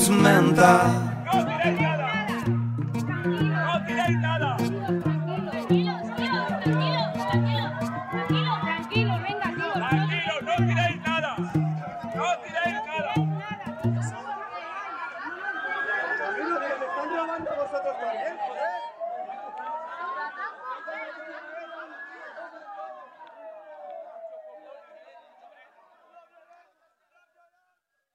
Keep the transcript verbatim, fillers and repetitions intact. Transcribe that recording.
luz menta. No tiréis nada. No tiréis nada. Tranquilos, tranquilos, tranquilos, tranquilos.